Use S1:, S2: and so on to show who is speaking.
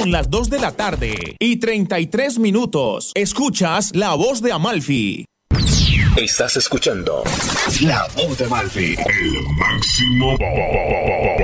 S1: Son las 2 de la tarde y 33 minutos. Escuchas La Voz de Amalfi.
S2: Estás escuchando La Voz de Amalfi.
S3: El máximo